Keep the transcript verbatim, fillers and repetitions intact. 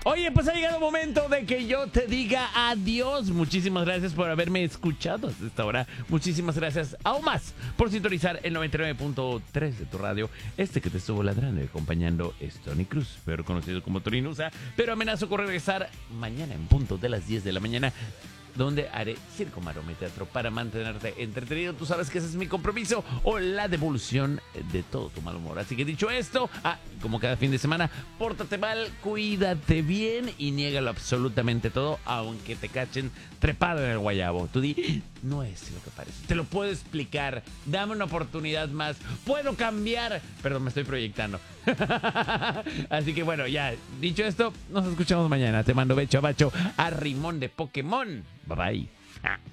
Oye, pues ha llegado el momento de que yo te diga adiós. Muchísimas gracias por haberme escuchado hasta esta hora. Muchísimas gracias aún más por sintonizar el noventa y nueve punto tres de tu radio. Este que te estuvo ladrando y acompañando es Tony Cruz, peor conocido como Torinusa. Pero amenazo con regresar mañana en punto de las diez de la mañana, donde haré circo, maroma y teatro para mantenerte entretenido. Tú sabes que ese es mi compromiso o la devolución de todo tu mal humor. Así que dicho esto, ah, como cada fin de semana, pórtate mal, cuídate bien y niégalo absolutamente todo, aunque te cachen trepado en el guayabo. Tú di, no es lo que parece. Te lo puedo explicar. Dame una oportunidad más. Puedo cambiar. Perdón, me estoy proyectando. Así que bueno, ya dicho esto, nos escuchamos mañana. Te mando becho a bacho a rimón de Pokémon. Bye bye.